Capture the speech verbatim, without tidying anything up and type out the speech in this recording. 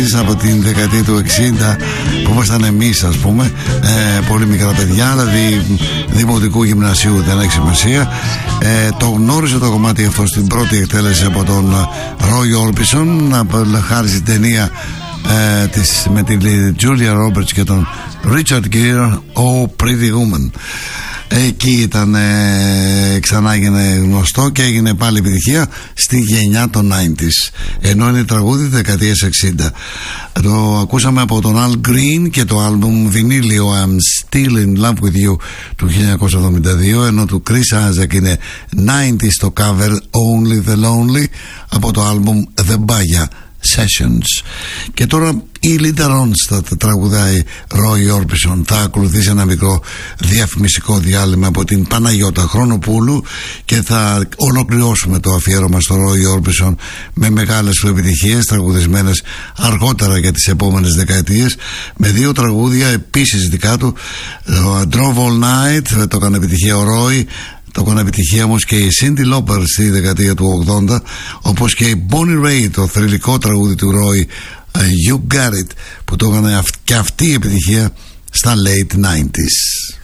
από την δεκαετία του εξήντα που ήμασταν εμείς, ας πούμε, ε, πολύ μικρά παιδιά, δηλαδή δημοτικού γυμνασίου, δεν έχει σημασία. ε, Το γνώρισε το κομμάτι αυτό στην πρώτη εκτέλεση από τον Roy Orbison, χάρη στην ταινία ε, της, με την Julia Roberts και τον Richard Gere, Oh Pretty Woman. Εκεί ήταν, ε, ξανά έγινε γνωστό και έγινε πάλι επιτυχία στη γενιά των ενενήντα, ενώ είναι τραγούδι δεκαετίας εξήντα. Το ακούσαμε από τον Al Green και το άλμπουμ βινίλιο I'm Still In Love With You του χίλια εννιακόσια εβδομήντα δύο, ενώ του Chris Isaac είναι ενενήντα το cover Only The Lonely από το άλμπουμ The Baya Sessions. Και τώρα η Linda Ronstadt τραγουδάει Roy Orbison. Θα ακολουθήσει ένα μικρό διαφημιστικό διάλειμμα από την Παναγιώτα Χρονοπούλου και θα ολοκληρώσουμε το αφιέρωμα στο Roy Orbison με μεγάλες του επιτυχίες τραγουδισμένες αργότερα για τις επόμενες δεκαετίες, με δύο τραγούδια επίσης δικά του. Το Drove All Night το έκανε επιτυχία ο Roy, το έκανε επιτυχία όμως και η Cyndi Lauper στη δεκαετία του ογδόντα, όπως και η Bonnie Raitt, το θρυλικό τραγούδι του Roy, You Got It, που το έκανε και αυτή η επιτυχία στα late ενενήντα.